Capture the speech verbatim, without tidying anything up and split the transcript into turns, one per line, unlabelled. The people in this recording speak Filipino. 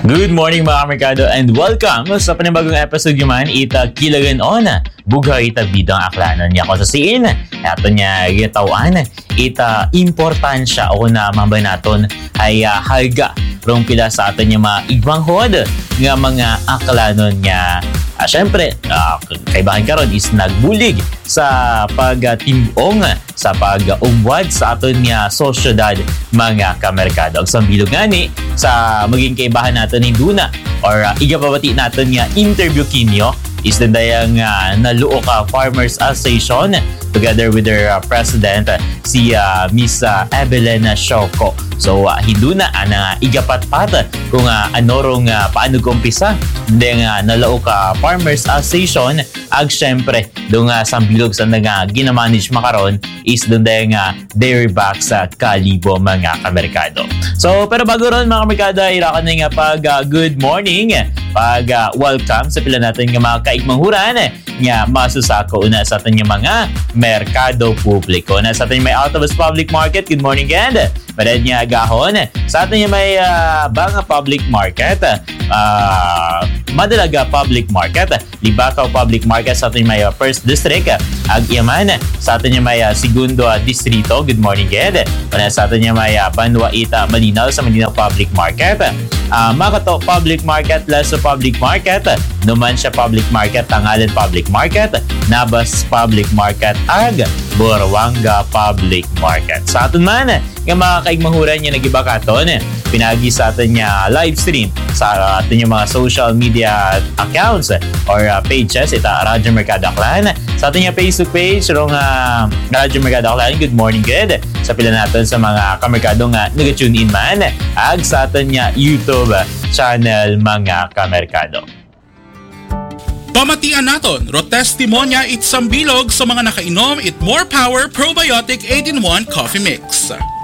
Good morning mga kamerkado and welcome sa panibagong episode naman ita kilagan on bugay ita bidang aklanon niya ko sa siin ato niya gitawan ita importansya o na mambay naton ay uh, halga rong pila sa ato niya maibanghod nga mga aklanon niya. Uh, Siyempre, uh, kaibahan karon is nagbulig sa pagtimbong sa pag-umwad sa aton niya sosyedad mga kamerkado. Ang sambilog gani sa maging kaibahan natin ni Duna or uh, igapabati natin niya interview kinyo is din dayang uh, naluo ka Farmers Association together with their uh, president uh, si uh, Miss uh, Evelyn Shoko. So uh, hinduna ana uh, igapatpat kung uh, ano rong uh, paano kumpisa din uh, naluo ka Farmers Association ag syempre dong uh, sambilog sa nga ginamanage makaron is dun dayang uh, dairy back sa kalibo mga kamerkado. So pero bago ron mga kamerkado ira ka na nga pag uh, good morning pag uh, welcome sa pila natin nga mga kaikmanghuran nga masusako una sa atin nga mga merkado publiko. Na sa atin may out of public market, good morning again. Madad nga agahon. Sa atin may uh, banga public market, uh, Madalaga public market, Libakaw public market sa atin may uh, first district, Agyaman. Sa atin may uh, segundo uh, distrito, good morning again. Madad sa atin may uh, Banwa Ita Malinaw sa Malinaw public market. Uh, Makato public market, Lasso public market, Numancia public market, Tangalan public market, Nabas public market, ag Burawanga public market. Sa atin man, yung mga kaigmahuran niya nagiba katon, pinagi sa atin niya live stream sa atin yung mga social media accounts or uh, pages. Ita Radyo Mercado Aklan. Sa atin yung Facebook page, rong uh, Radyo Mercado Aklan, good morning good. Sa pila natin sa mga kamerkado nga nag-tune in man, ag sa atin niya YouTube channel mga kamerkado.
Pamatian naton, Rotestimonia itsambilog sa mga nakainom it more power probiotic eight in one coffee mix.